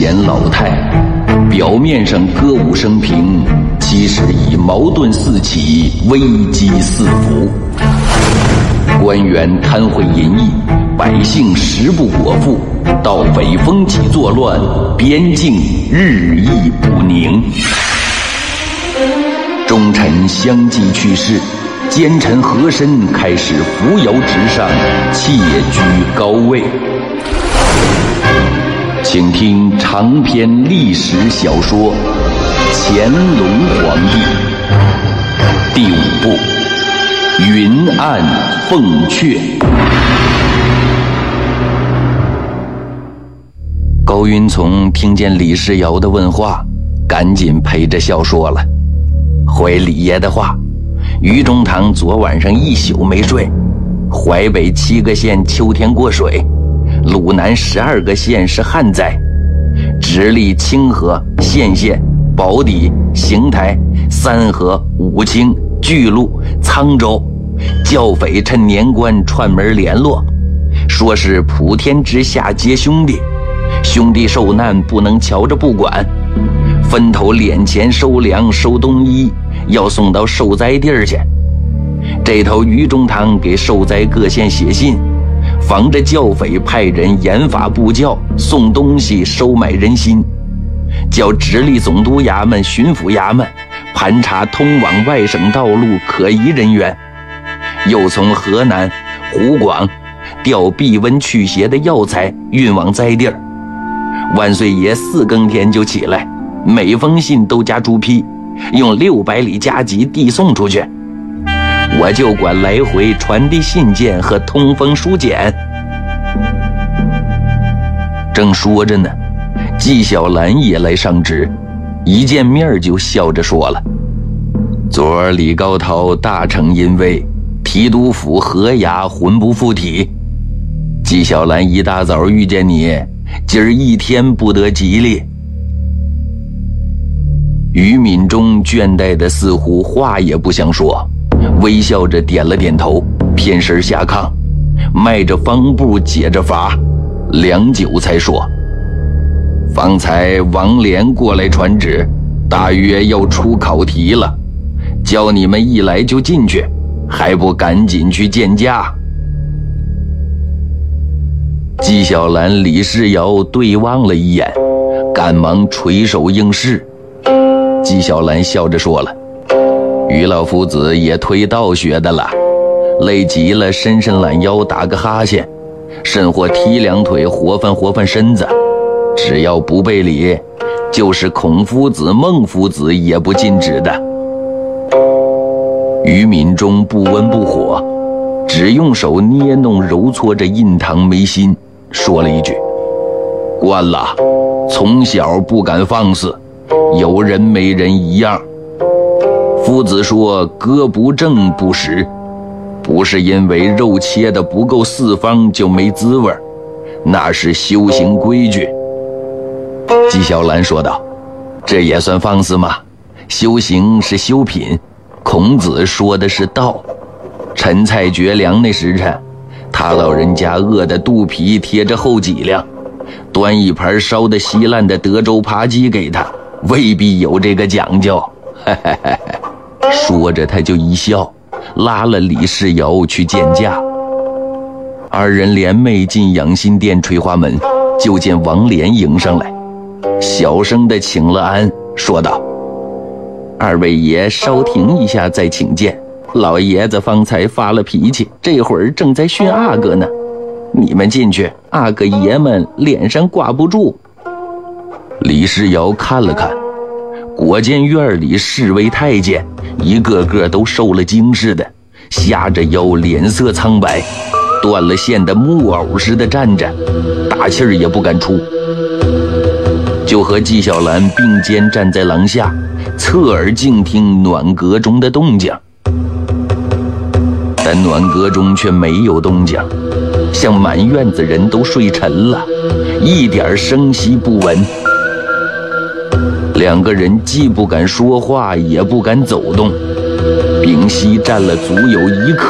贤老太，表面上歌舞升平，其实已矛盾四起，危机四伏。官员贪贿淫逸，百姓食不果腹，盗匪风起作乱，边境日益不宁。忠臣相继去世，奸臣和珅开始扶摇直上，窃居高位。请听长篇历史小说《乾隆皇帝》第5部《云暗凤阙》。高云从听见李世尧的问话，赶紧陪着笑说了：“回李爷的话，于中堂昨晚上一宿没睡，淮北7个县秋天过水，鲁南12个县是旱灾，直隶清河、献县、宝坻、邢台、三河、武清、巨鹿、沧州，教匪趁年关串门联络，说是普天之下皆兄弟，兄弟受难不能瞧着不管，分头敛钱收粮收冬衣，要送到受灾地儿去。这头于中堂给受灾各县写信，防着教匪派人严法布教，送东西收买人心，叫直隶总督衙门、巡抚衙门盘查通往外省道路可疑人员，又从河南、湖广调避瘟祛邪的药材运往灾地儿。万岁爷4更天就起来，每封信都加朱批，用600里加急递送出去。我就管来回传递信件和通风书简。正说着呢，纪晓岚也来上旨，一见面就笑着说了：“昨儿李高涛大逞淫威，提督府河衙魂不附体。纪晓岚一大早遇见你，今儿一天不得吉利。”于敏中倦怠的似乎话也不想说，微笑着点了点头，偏身下炕，迈着方步解着乏，良久才说：“方才王连过来传旨，大约要出考题了，叫你们一来就进去，还不赶紧去见驾？”纪晓岚、李世尧对望了一眼，赶忙垂手应是。纪晓岚笑着说了：“于老夫子也推道学的了，累极了伸伸懒腰打个哈欠，甚或踢2腿活泛身子，只要不背礼，就是孔夫子、孟夫子也不禁止的。”于敏中不温不火，只用手捏弄揉搓着印堂眉心，说了一句：“惯了，从小不敢放肆，有人没人一样。夫子说歌不正不实，不是因为肉切的不够四方就没滋味，那是修行规矩。”纪晓岚说道：“这也算放肆吗？修行是修品，孔子说的是道。陈菜绝粮那时辰，他老人家饿得肚皮贴着后脊梁，端一盘烧得稀烂的德州扒鸡给他，未必有这个讲究。”说着他就一笑，拉了李世尧去见驾。二人联袂进养心殿垂花门，就见王连迎上来，小声地请了安，说道：“二位爷稍停一下再请见，老爷子方才发了脾气，这会儿正在训阿哥呢，你们进去，阿哥爷们脸上挂不住。”李世尧看了看，果见院里侍卫太监一个个都受了惊似的，瞎着腰，脸色苍白，断了线的木偶似的站着，大气儿也不敢出，就和纪晓岚并肩站在廊下，侧耳静听暖阁中的动静。但暖阁中却没有动静，像满院子人都睡沉了，一点声息不闻。2个人既不敢说话，也不敢走动，屏息站了足有1刻。